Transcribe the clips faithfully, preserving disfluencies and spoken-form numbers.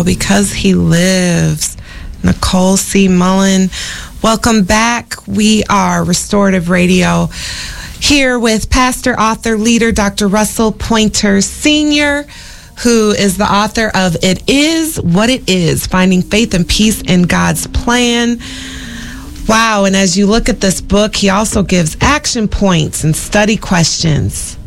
Because He Lives. Nicole C. Mullen, welcome back. We are Restorative Radio here with pastor, author, leader, Doctor Russell Pointer Senior, who is the author of It Is What It Is, Finding Faith and Peace in God's Plan. Wow, and as you look at this book, he also gives action points and study questions.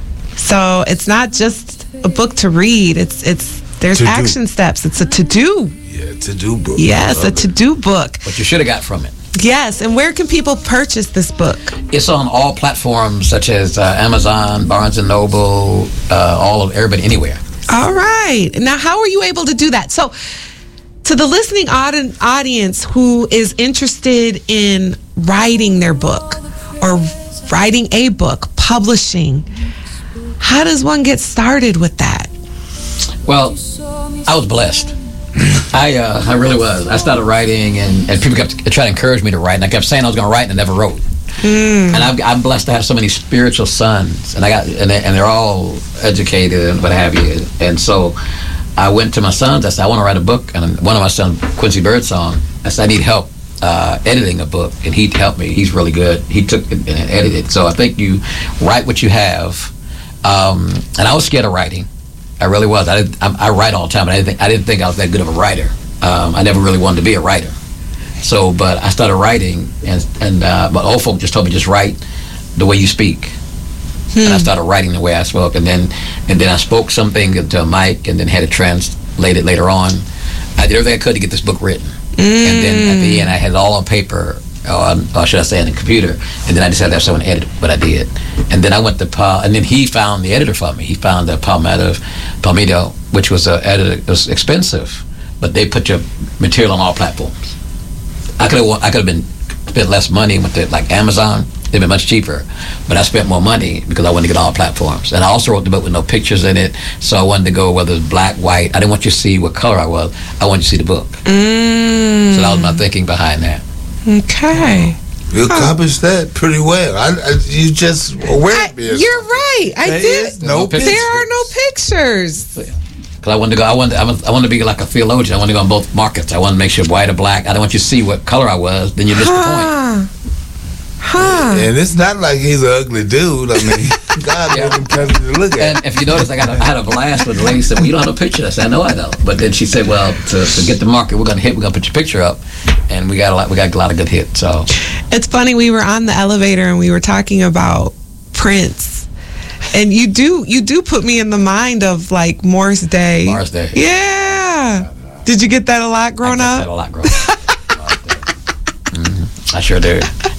So it's not just a book to read, it's it's there's To action do. steps. It's a to-do. Yeah, to-do book. Yes, a to-do book. What you should have got from it. Yes, and where can people purchase this book? It's on all platforms such as uh, Amazon, Barnes and Noble, uh, all of everybody, anywhere. All right. Now, how are you able to do that? So, to the listening audi- audience who is interested in writing their book or writing a book, publishing, how does one get started with that? Well, I was blessed. I uh, I really was. I started writing, and, and people kept trying to encourage me to write, and I kept saying I was going to write, and I never wrote. Mm. And I'm, I'm blessed to have so many spiritual sons, and I got and, they, and they're all educated and what have you. And so I went to my sons. I said, I want to write a book. And one of my sons, Quincy Birdsong, I said, I need help uh, editing a book, and he helped me. He's really good. He took it and edited. So I think you write what you have. Um, and I was scared of writing. I really was. I didn't, I, I write all the time, but I didn't think I didn't think I was that good of a writer. Um, I never really wanted to be a writer. So, but I started writing, and and uh, my old folk just told me just write the way you speak. Hmm. And I started writing the way I spoke, and then and then I spoke something into a mic, and then had it translated later on. I did everything I could to get this book written, mm. and then at the end I had it all on paper, or, or should I say on the computer, and then I just had to have someone edit what I did. And then I went to Paul, and then he found the editor for me. He found the Palmetto, Palmetto, which was a editor. It was expensive, but they put your material on all platforms. I could have I could have been spent less money with it, like Amazon. They'd been much cheaper, but I spent more money because I wanted to get all platforms. And I also wrote the book with no pictures in it, so I wanted to go whether it's black, white. I didn't want you to see what color I was. I wanted you to see the book. Mm. So that was my thinking behind that. Okay. You accomplished that pretty well. I, I, you just aware of me. You're right. I there did. Is no there pictures. are no pictures. Because I wanted to go. I wanted. I wanted, I wanted to be like a theologian. I wanted to go on both markets. I wanted to make sure white or black. I don't want you to see what color I was. Then you miss huh. the point. Huh. And it's not like he's an ugly dude. I mean, God Yeah. made him pleasant to look at. And if you notice, I got a, I had a blast when the lady said, "Well, you don't have a picture." I said, "I know I don't." But then she said, "Well, to, to get the market, we're gonna hit. We're gonna put your picture up," and we got a lot. We got a lot of good hits. So it's funny. We were on the elevator and we were talking about Prince, and you do you do put me in the mind of like Morris Day. Morris Day. Yeah. Did you get that a lot growing I up? get that a lot growing up. mm-hmm. I sure did.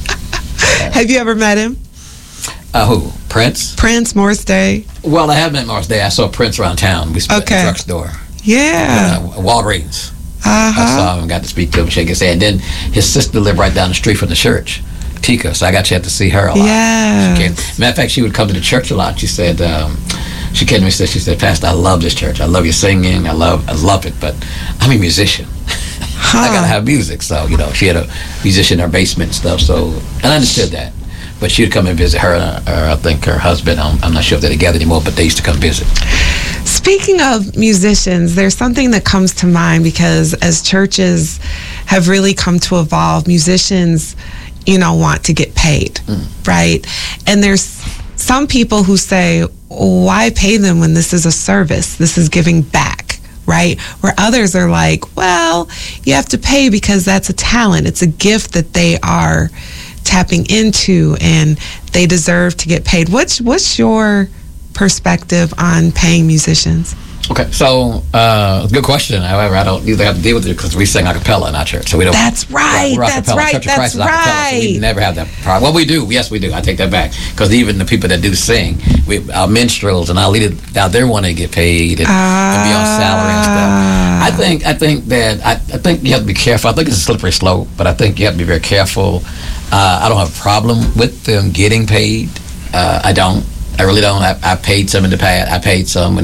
Have you ever met him? Uh, who? Prince? Prince, Morris Day. Well, I have met Morris Day. I saw Prince around town. We spent Okay. at the drugstore. Yeah. Uh, Walgreens. Uh-huh. I saw him and got to speak to him, shake his hand. Then his sister lived right down the street from the church, Tika, so I got a chance to see her a lot. Yes. She came. Matter of fact, she would come to the church a lot. She said, um, she came to me and said, she said, Pastor, I love this church. I love your singing. I love, I love it, but I'm a musician. Huh. I gotta have music. So, you know, she had a musician in her basement and stuff. So, and I understood that. But she would come and visit her, and her, I think her husband. I'm, I'm not sure if they're together anymore, but they used to come visit. Speaking of musicians, there's something that comes to mind because as churches have really come to evolve, musicians, you know, want to get paid, mm. right? And there's some people who say, why pay them when this is a service? This is giving back, right? Where others are like, well, you have to pay because that's a talent. It's a gift that they are tapping into and they deserve to get paid. What's what's your perspective on paying musicians? Okay, so uh, good question. However, I don't either have to deal with it because we sing a cappella in our church, so we don't. That's right. We're That's acapella. right. Church of That's Christ is acapella, right. so we never have that problem. Well, we do. Yes, we do. I take that back because even the people that do sing, we, our minstrels and our leaders out there want to get paid and, ah. and be on salary and stuff. I think. I think that. I, I think you have to be careful. I think it's a slippery slope, but I think you have to be very careful. Uh, I don't have a problem with them getting paid. Uh, I don't. I really don't. I, I paid some in the past. I paid some when